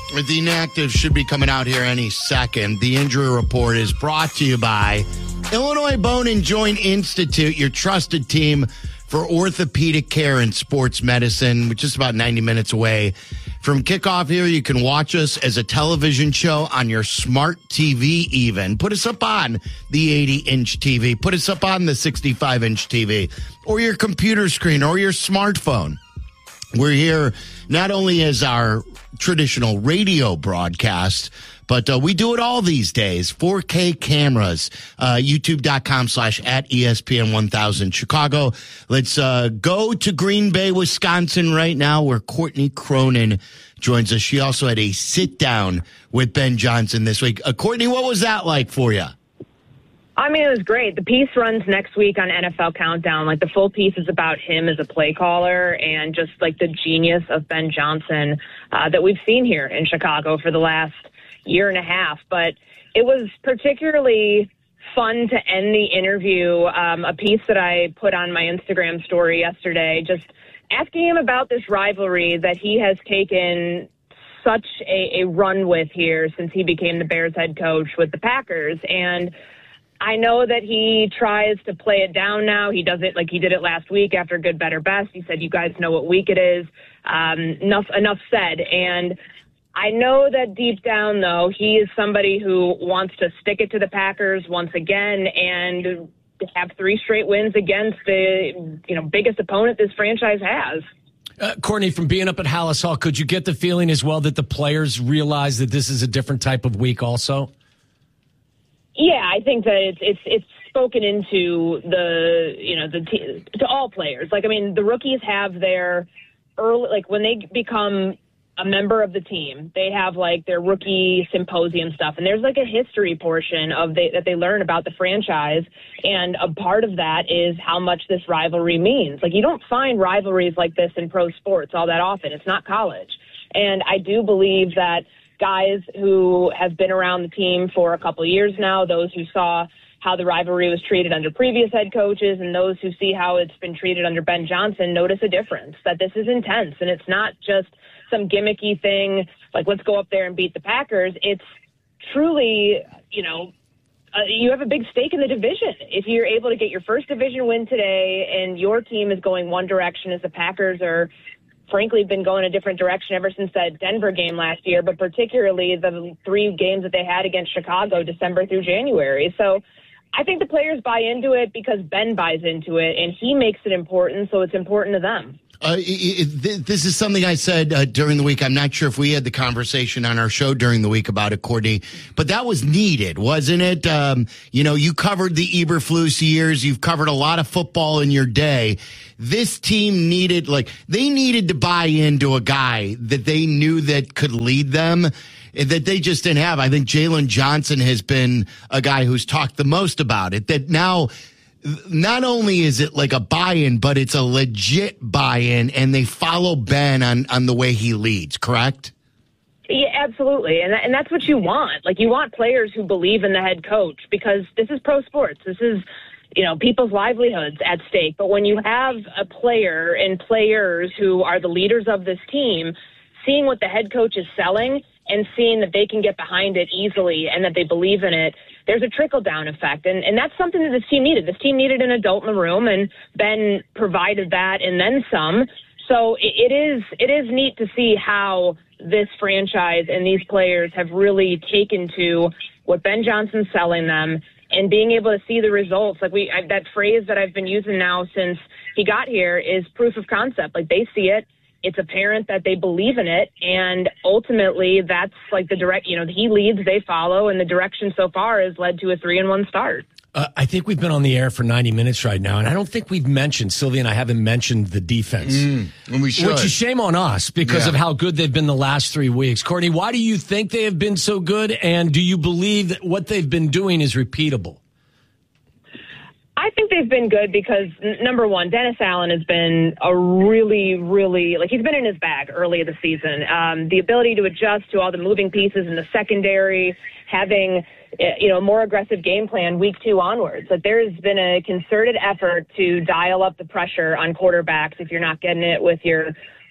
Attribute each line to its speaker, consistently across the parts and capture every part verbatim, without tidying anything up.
Speaker 1: The inactive should be coming out here any second. The injury report is brought to you by Illinois Bone and Joint Institute, your trusted team for orthopedic care and sports medicine. We're just about ninety minutes away from kickoff here. You can watch us as a television show on your smart T V even. Put us up on the eighty-inch T V. Put us up on the sixty-five-inch T V or your computer screen or your smartphone. We're here not only as our traditional radio broadcast, but uh, we do it all these days. four K cameras, uh, youtube.com slash at ESPN one thousand Chicago. Let's uh, go to Green Bay, Wisconsin right now, where Courtney Cronin joins us. She also had a sit down with Ben Johnson this week. Uh, Courtney, what was that like for you?
Speaker 2: I mean, it was great. The piece runs next week on N F L Countdown. Like, the full piece is about him as a play caller and just, like, the genius of Ben Johnson uh, that we've seen here in Chicago for the last year and a half. But it was particularly fun to end the interview, um, a piece that I put on my Instagram story yesterday, just asking him about this rivalry that he has taken such a, a run with here since he became the Bears head coach with the Packers. And I know that he tries to play it down now. He does it like he did it last week after Good, Better, Best. He said, you guys know what week it is. Um, enough, enough said. And I know that deep down, though, he is somebody who wants to stick it to the Packers once again and have three straight wins against the you know biggest opponent this franchise has.
Speaker 3: Uh, Courtney, from being up at Hallis Hall, could you get the feeling as well that the players realize that this is a different type of week also?
Speaker 2: Yeah, I think that it's it's it's spoken into the you know the te- to all players. Like, I mean, the rookies have their early, like, when they become a member of the team, they have like their rookie symposium stuff, and there's like a history portion of they, that they learn about the franchise, and a part of that is how much this rivalry means. Like, you don't find rivalries like this in pro sports all that often. It's not college, and I do believe that guys who have been around the team for a couple of years now, those who saw how the rivalry was treated under previous head coaches, and those who see how it's been treated under Ben Johnson, notice a difference, that this is intense. And it's not just some gimmicky thing like, let's go up there and beat the Packers. It's truly, you know, uh, you have a big stake in the division. If you're able to get your first division win today and your team is going one direction as the Packers are frankly been going a different direction ever since that Denver game last year, but particularly the three games that they had against Chicago, December through January. So I think the players buy into it because Ben buys into it, and he makes it important, so it's important to them.
Speaker 1: Uh, it, it, this is something I said uh, during the week. I'm not sure if we had the conversation on our show during the week about it, Courtney, but that was needed, wasn't it? Um, you know, you covered the Eberflus years. You've covered a lot of football in your day. This team needed, like, they needed to buy into a guy that they knew that could lead them, that they just didn't have. I think Jalen Johnson has been a guy who's talked the most about it, that now not only is it like a buy-in, but it's a legit buy-in, and they follow Ben on, on the way he leads, correct?
Speaker 2: Yeah, absolutely. And, that, and that's what you want. Like, you want players who believe in the head coach, because this is pro sports. This is, you know, people's livelihoods at stake. But when you have a player and players who are the leaders of this team, seeing what the head coach is selling and seeing that they can get behind it easily and that they believe in it, there's a trickle-down effect. And, and that's something that this team needed. This team needed an adult in the room, and Ben provided that and then some. So it, it is it is neat to see how this franchise and these players have really taken to what Ben Johnson's selling them and being able to see the results. Like, we I, that phrase that I've been using now since he got here is proof of concept. Like, they see it. It's apparent that they believe in it, and ultimately that's like the direct, you know, he leads, they follow, and the direction so far has led to a three and one start.
Speaker 3: Uh, I think we've been on the air for ninety minutes right now, and I don't think we've mentioned, Sylvia and I haven't mentioned the defense.
Speaker 1: Mm, and we should.
Speaker 3: Which is shame on us because yeah. of how good they've been the last three weeks. Courtney, why do you think they have been so good, and do you believe that what they've been doing is repeatable?
Speaker 2: I think they've been good because, n- number one, Dennis Allen has been a really, really, like, he's been in his bag early in the season. Um, the ability to adjust to all the moving pieces in the secondary, having, you know, a more aggressive game plan week two onwards. Like, there's been a concerted effort to dial up the pressure on quarterbacks if you're not getting it with your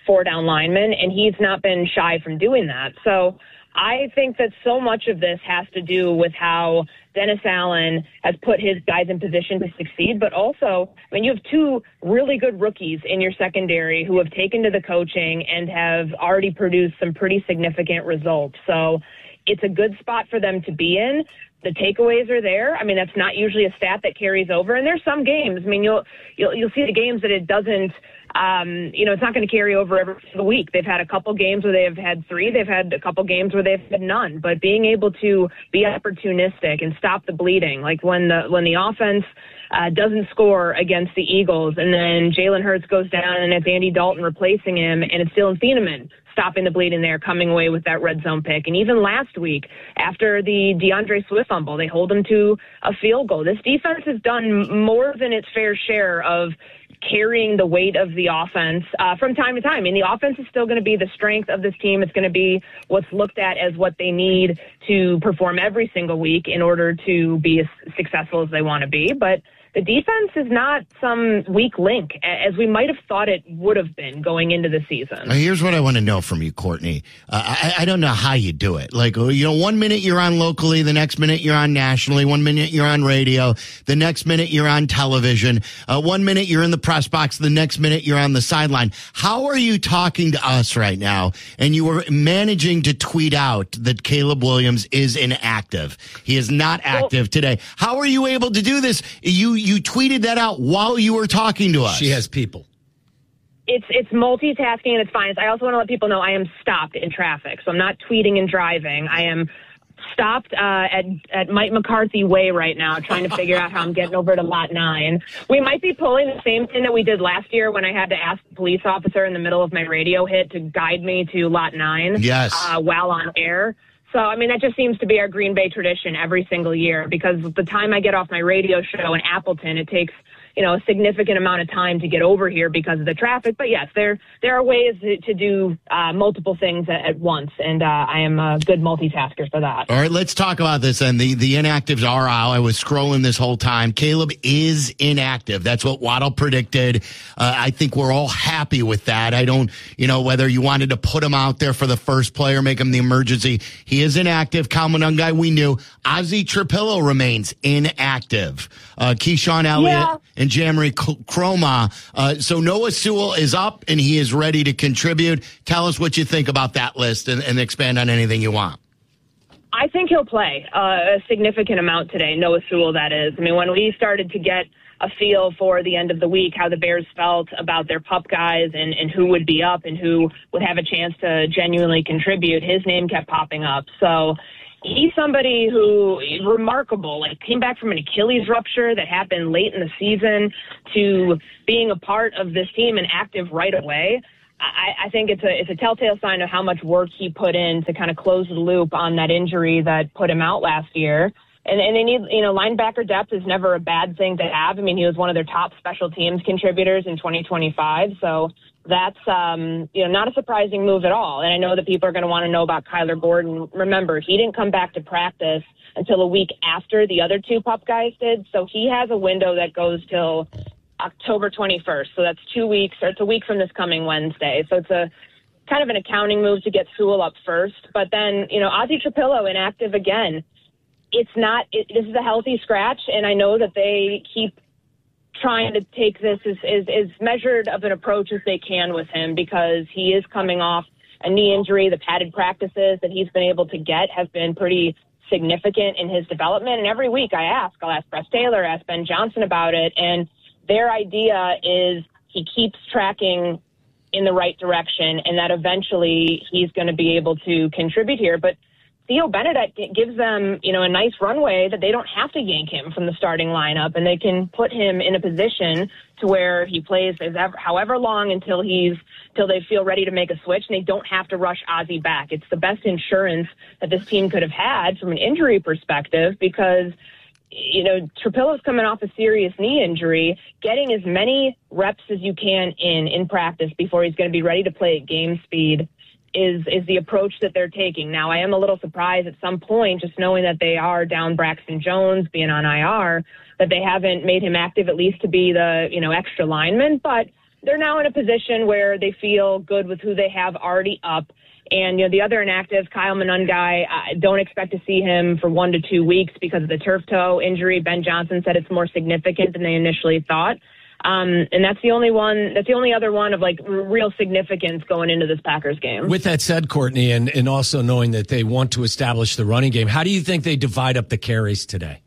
Speaker 2: four down linemen, and he's not been shy from doing that. So I think that so much of this has to do with how Dennis Allen has put his guys in position to succeed, but also, I mean, you have two really good rookies in your secondary who have taken to the coaching and have already produced some pretty significant results. So it's a good spot for them to be in. The takeaways are there. I mean, that's not usually a stat that carries over. And there's some games. I mean, you'll you'll you'll see the games that it doesn't. Um, you know, it's not going to carry over every single week. They've had a couple games where they've had three. They've had a couple games where they've had none. But being able to be opportunistic and stop the bleeding, like when the when the offense uh, doesn't score against the Eagles, and then Jalen Hurts goes down, and it's Andy Dalton replacing him, and it's Dylan Thieneman stopping the bleeding there, coming away with that red zone pick. And even last week, after the DeAndre Swift fumble, they hold him to a field goal. This defense has done more than its fair share of carrying the weight of the offense uh, from time to time. I mean, the offense is still going to be the strength of this team. It's going to be what's looked at as what they need to perform every single week in order to be as successful as they want to be. But the defense is not some weak link, as we might have thought it would have been going into the season.
Speaker 1: Now, here's what I want to know from you, Courtney. Uh, I, I don't know how you do it. Like, you know, one minute you're on locally, the next minute you're on nationally, one minute you're on radio, the next minute you're on television, uh, one minute you're in the press box, the next minute you're on the sideline. How are you talking to us right now, and you are managing to tweet out that Caleb Williams is inactive? He is not active well, today. How are you able to do this? You You tweeted that out while you were talking to us.
Speaker 3: She has people.
Speaker 2: It's it's multitasking, and it's fine. I also want to let people know I am stopped in traffic, so I'm not tweeting and driving. I am stopped uh, at at Mike McCarthy Way right now, trying to figure out how I'm getting over to Lot nine. We might be pulling the same thing that we did last year when I had to ask the police officer in the middle of my radio hit to guide me to Lot nine.
Speaker 1: Yes.
Speaker 2: Uh, while on air. So, I mean, that just seems to be our Green Bay tradition every single year, because the time I get off my radio show in Appleton, it takes, you know, a significant amount of time to get over here because of the traffic. But yes, there there are ways to, to do uh, multiple things at, at once, and uh, I am a good multitasker for that.
Speaker 1: All right, let's talk about this then. The the inactives are out. I was scrolling this whole time. Caleb is inactive. That's what Waddle predicted. Uh, I think we're all happy with that. I don't, you know, whether you wanted to put him out there for the first play or make him the emergency. He is inactive. Kyle Monangai, we knew. Ozzie Trapillo remains inactive. Uh, Keyshawn Elliott yeah. and Jamari Croma. Uh, so Noah Sewell is up, and he is ready to contribute. Tell us what you think about that list, and, and expand on anything you want.
Speaker 2: I think he'll play uh, a significant amount today, Noah Sewell, that is. I mean, when we started to get a feel for the end of the week, how the Bears felt about their pup guys and, and who would be up and who would have a chance to genuinely contribute, his name kept popping up. So he's somebody who is remarkable, like came back from an Achilles rupture that happened late in the season to being a part of this team and active right away. I, I think it's a it's a telltale sign of how much work he put in to kind of close the loop on that injury that put him out last year. And, and they need, you know, linebacker depth is never a bad thing to have. I mean, he was one of their top special teams contributors in twenty twenty-five. So that's, um, you know, not a surprising move at all. And I know that people are going to want to know about Kyler Gordon. Remember, he didn't come back to practice until a week after the other two pup guys did. So he has a window that goes till October twenty-first. So that's two weeks, or it's a week from this coming Wednesday. So it's a kind of an accounting move to get Sewell up first. But then, you know, Ozzie Trapillo inactive again. It's not, it, this is a healthy scratch, and I know that they keep trying to take this as, as, as measured of an approach as they can with him, because he is coming off a knee injury. The padded practices that he's been able to get have been pretty significant in his development. And every week I ask, I'll ask Press Taylor, ask Ben Johnson about it, and their idea is he keeps tracking in the right direction and that eventually he's going to be able to contribute here. But Theo Benedek gives them, you know, a nice runway that they don't have to yank him from the starting lineup, and they can put him in a position to where he plays as ever, however long until he's till they feel ready to make a switch, and they don't have to rush Ozzie back. It's the best insurance that this team could have had from an injury perspective, because, you know, Trapillo's coming off a serious knee injury. Getting as many reps as you can in in practice before he's going to be ready to play at game speed is is the approach that they're taking. Now, I am a little surprised at some point, just knowing that they are down Braxton Jones being on I R, that they haven't made him active at least to be the, you know, extra lineman. But they're now in a position where they feel good with who they have already up. And, you know, the other inactive, Kyle Monangai, I don't expect to see him for one to two weeks because of the turf toe injury. Ben Johnson said it's more significant than they initially thought. Um, and that's the only one, that's the only other one of like real significance going into this Packers game.
Speaker 3: With that said, Courtney, and, and also knowing that they want to establish the running game, how do you think they divide up the carries today?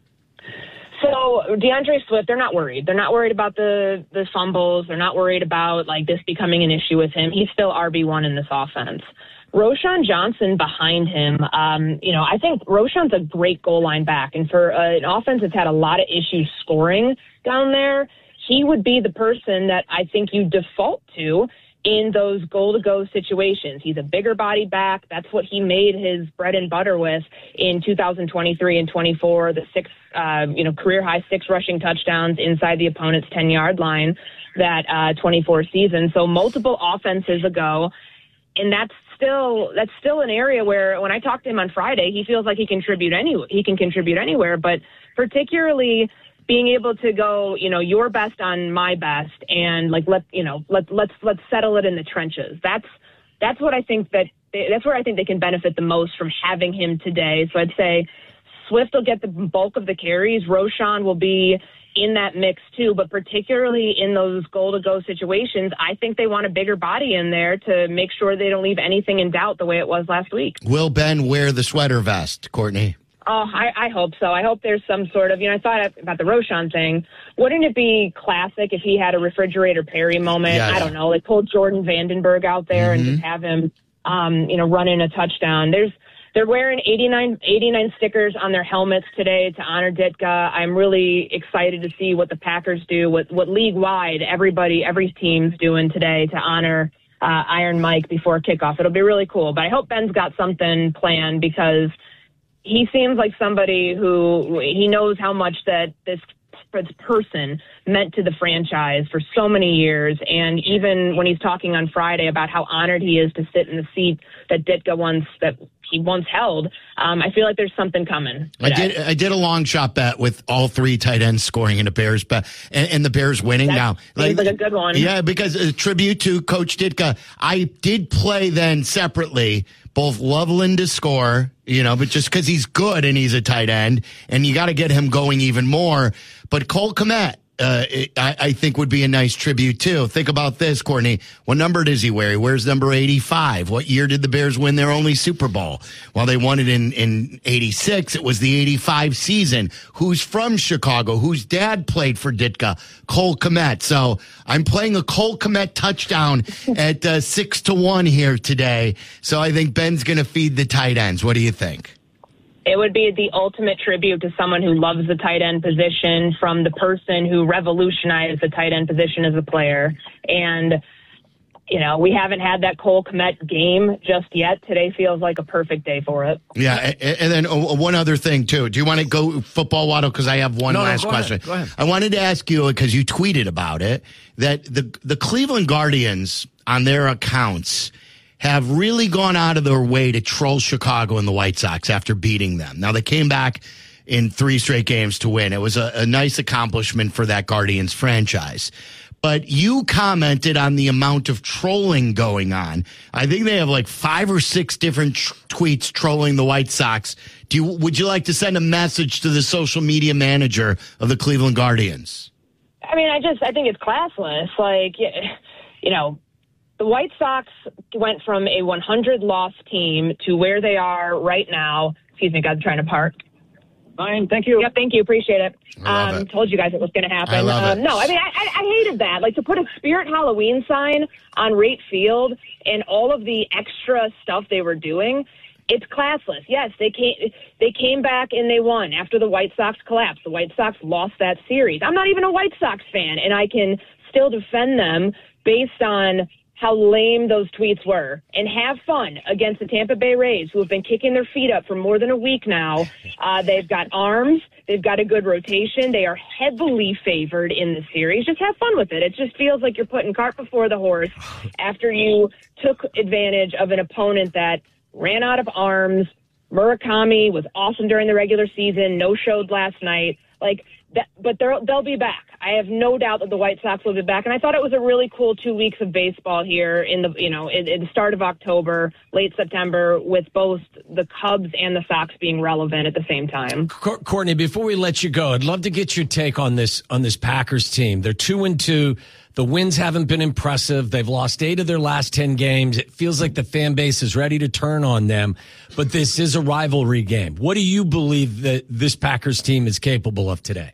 Speaker 2: So DeAndre Swift, they're not worried. They're not worried about the, the fumbles. They're not worried about like this becoming an issue with him. He's still R B one in this offense. Roschon Johnson behind him, um, you know, I think Roschon's a great goal line back. And for uh, an offense that's had a lot of issues scoring down there, he would be the person that I think you default to in those goal-to-go situations. He's a bigger body back. That's what he made his bread and butter with in two thousand twenty-three and twenty-four, the six, uh, you know, career-high six rushing touchdowns inside the opponent's ten-yard line that uh, twenty-four season. So multiple offenses ago, and that's still that's still an area where when I talked to him on Friday, he feels like he contribute any he can contribute anywhere, but particularly being able to go, you know, your best on my best, and like let you know, let let's let's settle it in the trenches. That's that's what I think that they, that's where I think they can benefit the most from having him today. So I'd say Swift will get the bulk of the carries. Roschon will be in that mix too, but particularly in those goal-to-go situations, I think they want a bigger body in there to make sure they don't leave anything in doubt the way it was last week.
Speaker 1: Will Ben wear the sweater vest, Courtney?
Speaker 2: Oh, I, I hope so. I hope there's some sort of, you know, I thought about the Roschon thing. Wouldn't it be classic if he had a refrigerator Perry moment?
Speaker 1: Yeah,
Speaker 2: I
Speaker 1: yeah.
Speaker 2: don't know, like pull Jordan Vandenberg out there mm-hmm. and just have him, um, you know, run in a touchdown. There's, they're wearing eighty-nine, eighty-nine stickers on their helmets today to honor Ditka. I'm really excited to see what the Packers do, what, what league-wide everybody, every team's doing today to honor uh, Iron Mike before kickoff. It'll be really cool. But I hope Ben's got something planned because he seems like somebody who he knows how much that this, this person meant to the franchise for so many years. And even when he's talking on Friday about how honored he is to sit in the seat that Ditka once that he once held, um, I feel like there's something coming today.
Speaker 1: I did. I did a long shot bet with all three tight ends scoring in the Bears, bet, and, and the Bears winning.
Speaker 2: That
Speaker 1: now,
Speaker 2: like, like a good one.
Speaker 1: Yeah, because a tribute to Coach Ditka. I did play then separately both Loveland to score, you know, but just because he's good and he's a tight end, and you got to get him going even more. But Cole Kmet, uh, I, I think would be a nice tribute too. Think about this, Courtney. What number does he wear? He wears number eighty-five. What year did the Bears win their only Super Bowl? Well, they won it in, in eighty-six. It was the eighty-five season. Who's from Chicago? Whose dad played for Ditka? Cole Kmet. So I'm playing a Cole Kmet touchdown at uh, six to one here today. So I think Ben's going to feed the tight ends. What do you think?
Speaker 2: It would be the ultimate tribute to someone who loves the tight end position from the person who revolutionized the tight end position as a player. And, you know, we haven't had that Cole Kmet game just yet. Today feels like a perfect day for it.
Speaker 1: Yeah, and then one other thing, too. Do you want to go football, Waddle? Because I have one
Speaker 3: no,
Speaker 1: last
Speaker 3: no, go
Speaker 1: question.
Speaker 3: Ahead, go ahead.
Speaker 1: I wanted to ask you, because you tweeted about it, that the the Cleveland Guardians on their accounts have really gone out of their way to troll Chicago and the White Sox after beating them. Now, they came back in three straight games to win. It was a, a nice accomplishment for that Guardians franchise. But you commented on the amount of trolling going on. I think they have like five or six different tr- tweets trolling the White Sox. Do you, would you like to send a message to the social media manager of the Cleveland Guardians?
Speaker 2: I mean, I just, I think it's classless. Like, you know, the White Sox went from a one hundred loss team to where they are right now. Excuse me, guys, I'm trying to park.
Speaker 4: Fine, thank you.
Speaker 2: Yep, thank you. Appreciate it.
Speaker 1: I love
Speaker 2: um,
Speaker 1: it.
Speaker 2: Told you guys it was going to happen.
Speaker 1: I love
Speaker 2: um,
Speaker 1: it.
Speaker 2: No, I mean, I, I, I hated that. Like, to put a Spirit Halloween sign on Rate Field and all of the extra stuff they were doing, it's classless. Yes, they came, they came back and they won after the White Sox collapsed. The White Sox lost that series. I'm not even a White Sox fan, and I can still defend them based on how lame those tweets were, and have fun against the Tampa Bay Rays, who have been kicking their feet up for more than a week now. Uh, they've got arms. They've got a good rotation. They are heavily favored in the series. Just have fun with it. It just feels like you're putting cart before the horse after you took advantage of an opponent that ran out of arms. Murakami was awesome during the regular season, no-showed last night. Like, that, but they'll, they'll be back. I, I have no doubt that the White Sox will be back. And I thought it was a really cool two weeks of baseball here in the, you know, in, in the start of October, late September, with both the Cubs and the Sox being relevant at the same time.
Speaker 3: Courtney, before we let you go, I'd love to get your take on this, on this Packers team. They're two and two. The wins haven't been impressive. They've lost eight of their last ten games. It feels like the fan base is ready to turn on them, but this is a rivalry game. What do you believe that this Packers team is capable of today?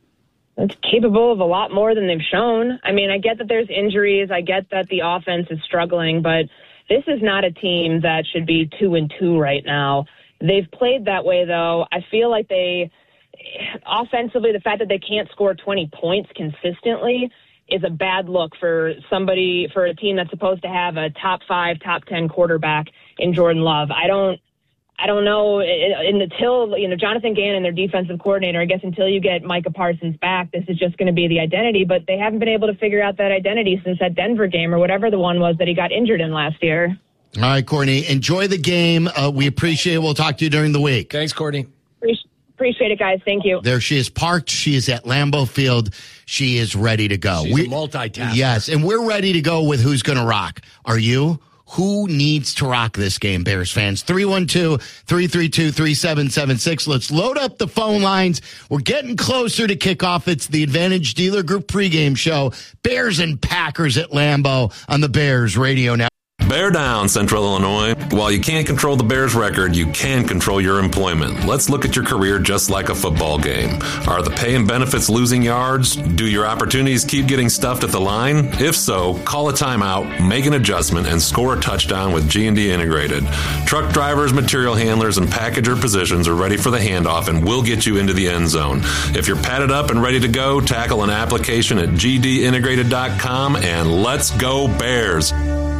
Speaker 2: It's capable of a lot more than they've shown. I mean, I get that there's injuries. I get that the offense is struggling, but this is not a team that should be two and two right now. They've played that way, though. I feel like they, offensively, the fact that they can't score twenty points consistently is a bad look for somebody, for a team that's supposed to have a top five, top ten quarterback in Jordan Love. I don't, I don't know. In until, you know, Jonathan Gannon, their defensive coordinator, I guess until you get Micah Parsons back, this is just going to be the identity. But they haven't been able to figure out that identity since that Denver game or whatever the one was that he got injured in last year.
Speaker 1: All right, Courtney, enjoy the game. Uh, we appreciate it. We'll talk to you during the week.
Speaker 3: Thanks, Courtney.
Speaker 2: Appreciate Appreciate it, guys. Thank you.
Speaker 1: There she is parked. She is at Lambeau Field. She is ready to go.
Speaker 3: She's
Speaker 1: we,
Speaker 3: a multitasker.
Speaker 1: Yes, and we're ready to go with who's going to rock. Are you? Who needs to rock this game, Bears fans? three one two, three three two, three seven seven six. Let's load up the phone lines. We're getting closer to kickoff. It's the Advantage Dealer Group pregame show. Bears and Packers at Lambeau on the Bears Radio Network.
Speaker 4: Bear down, Central Illinois. While you can't control the Bears' record, you can control your employment. Let's look at your career just like a football game. Are the pay and benefits losing yards? Do your opportunities keep getting stuffed at the line? If so, call a timeout, make an adjustment, and score a touchdown with G and D Integrated. Truck drivers, material handlers, and packager positions are ready for the handoff and will get you into the end zone. If you're padded up and ready to go, tackle an application at G D integrated dot com and let's go Bears.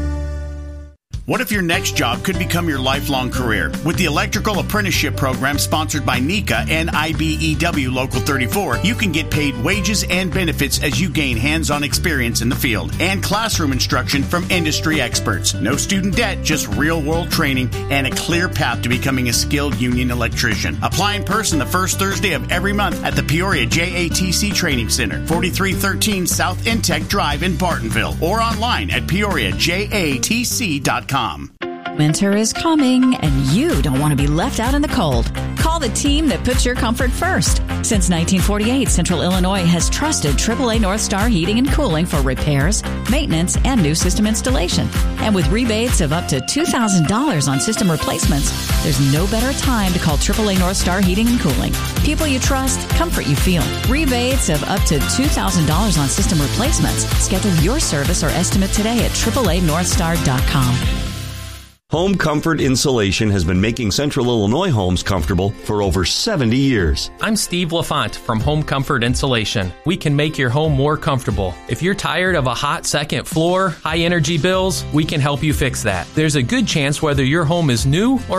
Speaker 5: What if your next job could become your lifelong career? With the Electrical Apprenticeship Program sponsored by NECA and I B E W Local thirty-four, you can get paid wages and benefits as you gain hands-on experience in the field and classroom instruction from industry experts. No student debt, just real-world training and a clear path to becoming a skilled union electrician. Apply in person the first Thursday of every month at the Peoria J A T C Training Center, forty-three thirteen South Intech Drive in Bartonville, or online at peoria j a t c dot com.
Speaker 6: Winter is coming, and you don't want to be left out in the cold. Call the team that puts your comfort first. Since nineteen forty-eight, Central Illinois has trusted triple A North Star Heating and Cooling for repairs, maintenance, and new system installation. And with rebates of up to two thousand dollars on system replacements, there's no better time to call triple A North Star Heating and Cooling. People you trust, comfort you feel. Rebates of up to two thousand dollars on system replacements. Schedule your service or estimate today at triple A north star dot com.
Speaker 7: Home Comfort Insulation has been making Central Illinois homes comfortable for over seventy years.
Speaker 8: I'm Steve LaFont from Home Comfort Insulation. We can make your home more comfortable. If you're tired of a hot second floor, high energy bills, we can help you fix that. There's a good chance whether your home is new or